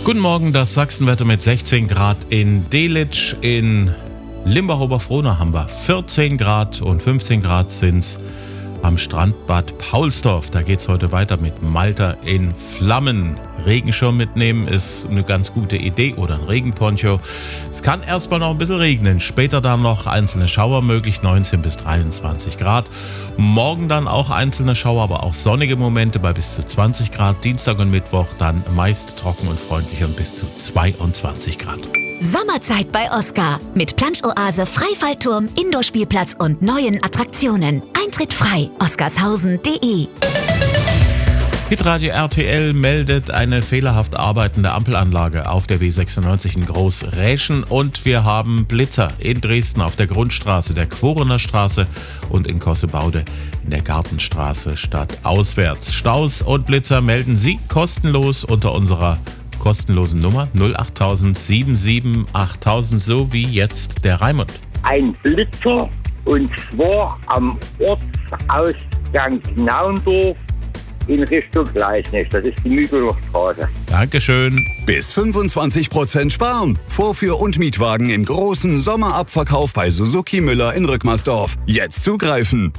Guten Morgen, das Sachsenwetter mit 16 Grad in Delitzsch. In Limbach-Oberfrohna haben wir 14 Grad und 15 Grad sind's am Strandbad Paulsdorf. Da geht's heute weiter mit Malta in Flammen. Regenschirm mitnehmen ist eine ganz gute Idee oder ein Regenponcho. Es kann erstmal noch ein bisschen regnen. Später dann noch einzelne Schauer möglich, 19 bis 23 Grad. Morgen dann auch einzelne Schauer, aber auch sonnige Momente bei bis zu 20 Grad. Dienstag und Mittwoch dann meist trocken und freundlich und bis zu 22 Grad. Sommerzeit bei Oscar mit Planschoase, Freifallturm, Indoorspielplatz und neuen Attraktionen. Eintritt frei. oscarshausen.de. Hitradio RTL meldet eine fehlerhaft arbeitende Ampelanlage auf der B96 in Großräschen und wir haben Blitzer in Dresden auf der Grundstraße, der Quorener Straße und in Kossebaude in der Gartenstraße stadtauswärts. Staus und Blitzer melden Sie kostenlos unter unserer kostenlosen Nummer 08000 77 8000, so wie jetzt der Raimund. Ein Blitzer und zwar am Ortsausgang Knaundorf in Richtung Gleisnich. Das ist die Mügeler Straße. Dankeschön. Bis 25% sparen. Vorführ- und Mietwagen im großen Sommerabverkauf bei Suzuki Müller in Rückmersdorf. Jetzt zugreifen.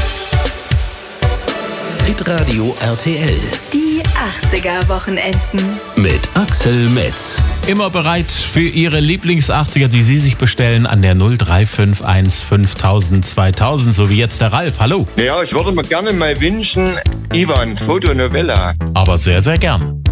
Hitradio RTL. Die 80er-Wochenenden. Mit Axel Metz. Immer bereit für Ihre Lieblings-80er, die Sie sich bestellen an der 0351 5000 2000, so wie jetzt der Ralf. Hallo. Ja, ich würde mir gerne mal wünschen, Ivan, Fotonovella. Aber sehr, sehr gern.